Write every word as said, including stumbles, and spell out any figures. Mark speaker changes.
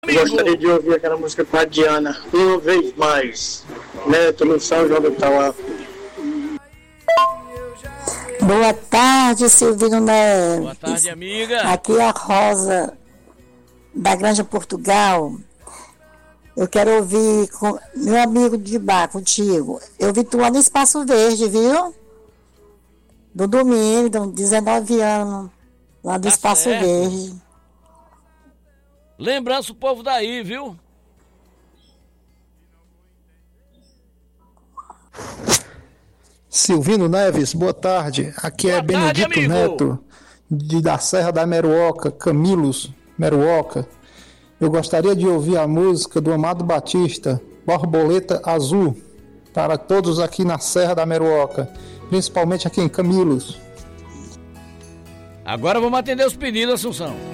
Speaker 1: Gostaria de ouvir aquela música com a Diana, uma vez mais. Neto no São João do Tauá.
Speaker 2: Boa tarde, Silvino Neves.
Speaker 3: Boa tarde, amiga.
Speaker 2: Aqui é a Rosa, da Granja Portugal. Eu quero ouvir com meu amigo de bar, contigo. Eu vi tu lá no Espaço Verde, viu? Do domingo, dezenove anos, lá do
Speaker 3: Tá
Speaker 2: Espaço
Speaker 3: certo.
Speaker 2: Verde.
Speaker 3: Lembrança o povo daí, viu?
Speaker 4: Silvino Neves, boa tarde. Aqui
Speaker 3: Boa
Speaker 4: é Benedito
Speaker 3: tarde, amigo.
Speaker 4: Neto, de, da Serra da Meruoca, Camilos, Meruoca. Eu gostaria de ouvir a música do Amado Batista, Borboleta Azul, para todos aqui na Serra da Meruoca, principalmente aqui em Camilos.
Speaker 3: Agora vamos atender os pedidos, Assunção.